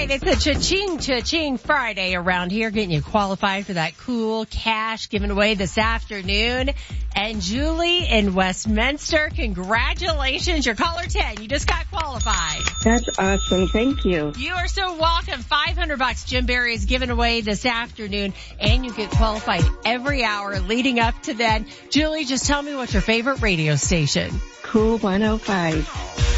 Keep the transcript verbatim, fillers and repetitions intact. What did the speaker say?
right, it's a cha-ching, cha-ching Friday around here, getting you qualified for that cool cash given away this afternoon. And Julie in Westminster, congratulations. You're caller ten. You just got qualified. That's awesome. Thank you. You are so welcome. five hundred bucks Jim Barry is giving away this afternoon, and you get qualified every hour leading up to then. Julie, just tell me what's your favorite radio station. Cool one oh five.